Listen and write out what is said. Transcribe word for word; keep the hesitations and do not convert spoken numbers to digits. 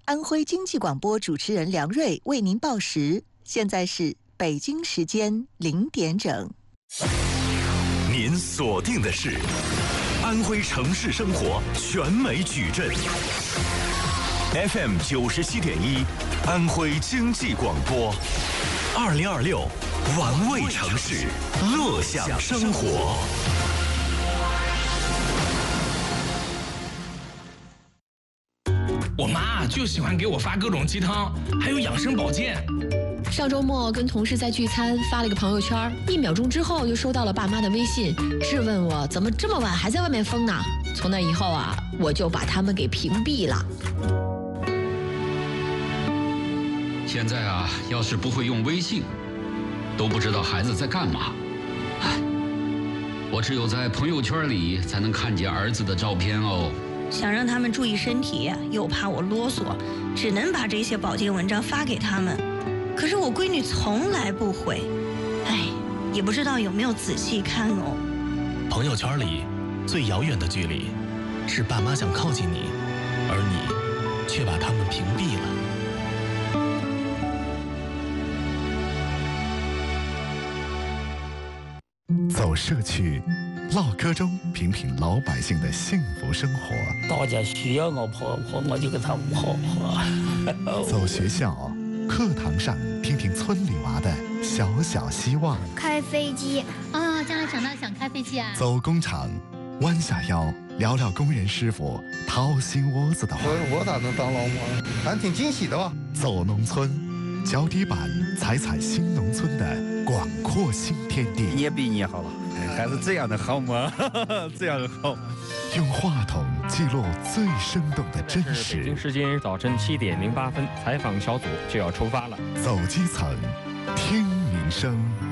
安徽经济广播主持人梁瑞为您报时，现在是北京时间零点整。 您锁定的是安徽城市生活全美矩阵 F M 九十七点一，安徽经济广播，二零二六玩味城市，乐享生活。 我妈就喜欢给我发各种鸡汤，还有养生保健。 上周末跟同事在聚餐，发了个朋友圈，一秒钟之后就收到了爸妈的微信，质问我怎么这么晚还在外面疯呢？从那以后啊，我就把他们给屏蔽了。 现在啊，要是不会用微信，都不知道孩子在干嘛。唉，我只有在朋友圈里才能看见儿子的照片哦。 想让他们注意身体，又怕我啰嗦，只能把这些保健文章发给他们。可是我闺女从来不回，哎，也不知道有没有仔细看哦。 朋友圈里最遥远的距离，是爸妈想靠近你，而你却把他们屏蔽了。走社区，唠嗑中品品老百姓的幸福生活。 大家需要我婆婆，我就给他们婆婆。 走学校，课堂上听听村里娃的小小希望。 开飞机啊，将来长大想开飞机啊。 走工厂，弯下腰聊聊工人师傅掏心窝子的话。 我我咋能当老母？还挺惊喜的吧。 走农村，脚底板踩踩新农村的广阔新天地。 你也比你好了，还是这样的好吗？这样好。 用话筒记录最生动的真实。 北京时间早晨七点零八分，采访小组就要出发了。 走基层，听民生。